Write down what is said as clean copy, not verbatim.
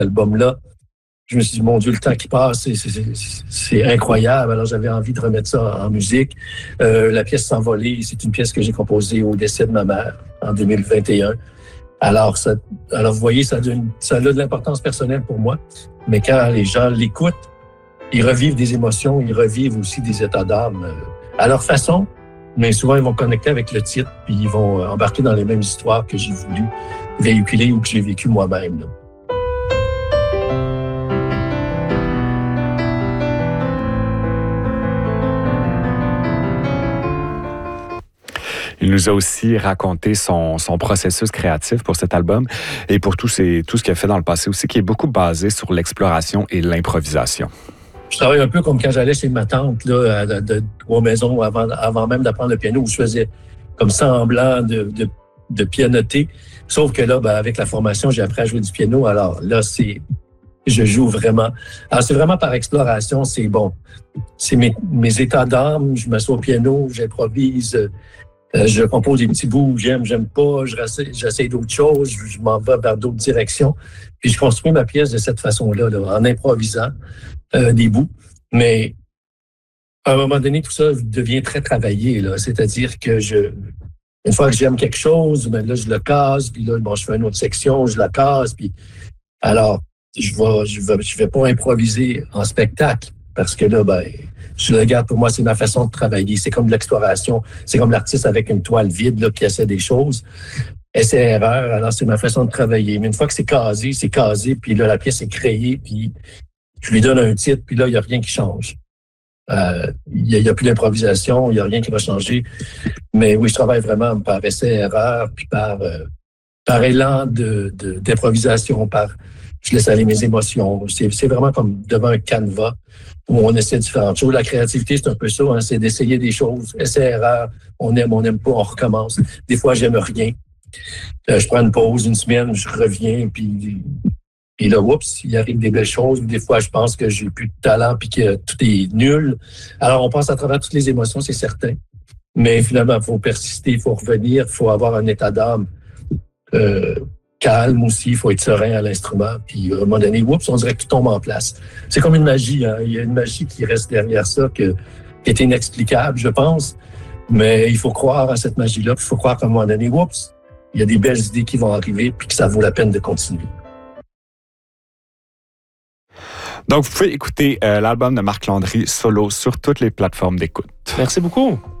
album-là. Je me suis dit, mon Dieu, le temps qui passe, c'est incroyable. Alors, j'avais envie de remettre ça en musique. La pièce S'envoler, c'est une pièce que j'ai composée au décès de ma mère en 2021. Alors, vous voyez, ça a de l'importance personnelle pour moi. Mais quand les gens l'écoutent, ils revivent des émotions, ils revivent aussi des états d'âme à leur façon. Mais souvent, ils vont connecter avec le titre, puis ils vont embarquer dans les mêmes histoires que j'ai voulu véhiculer ou que j'ai vécu moi-même, là. Il nous a aussi raconté son processus créatif pour cet album et pour tout ce qu'il a fait dans le passé aussi, qui est beaucoup basé sur l'exploration et l'improvisation. Je travaille un peu comme quand j'allais chez ma tante là, de trois maisons avant même d'apprendre le piano, où je faisais comme semblant de pianoter. Sauf que là, avec la formation, j'ai appris à jouer du piano. Alors là, je joue vraiment. Alors, c'est vraiment par exploration, c'est bon. C'est mes états d'âme, je m'assois au piano, j'improvise. Je compose des petits bouts, j'aime pas, j'essaie d'autres choses, je m'en vais vers d'autres directions. Puis je construis ma pièce de cette façon-là, là, en improvisant des bouts. Mais à un moment donné, tout ça devient très travaillé, là. C'est-à-dire que une fois que j'aime quelque chose, là, je le casse, puis là, je fais une autre section, je la casse, puis alors, je vais pas improviser en spectacle, parce que là, je le garde, pour moi, c'est ma façon de travailler. C'est comme de l'exploration. C'est comme l'artiste avec une toile vide là, qui essaie des choses. Essai-erreur, alors c'est ma façon de travailler. Mais une fois que c'est casé, puis là, la pièce est créée, puis je lui donne un titre, puis là, il n'y a rien qui change. Il y a plus d'improvisation, il n'y a rien qui va changer. Mais oui, je travaille vraiment par essai-erreur, puis par élan d'improvisation, je laisse aller mes émotions. C'est vraiment comme devant un canevas où on essaie différentes choses. La créativité, c'est un peu ça, hein, c'est d'essayer des choses. Essai-erreur, on n'aime pas, on recommence. Des fois, j'aime rien. Je prends une pause, une semaine, je reviens, puis là, oups, il arrive des belles choses. Des fois, je pense que j'ai plus de talent puis que tout est nul. Alors, on passe à travers toutes les émotions, c'est certain. Mais finalement, il faut persister, il faut revenir, il faut avoir un état d'âme calme aussi, il faut être serein à l'instrument. Puis à un moment donné, oups, on dirait que tout tombe en place. C'est comme une magie, hein? Il y a une magie qui reste derrière ça qui est inexplicable, je pense. Mais il faut croire à cette magie-là. Il faut croire qu'à un moment donné, oups, il y a des belles idées qui vont arriver puis que ça vaut la peine de continuer. Donc, vous pouvez écouter l'album de Marc Landry solo sur toutes les plateformes d'écoute. Merci beaucoup.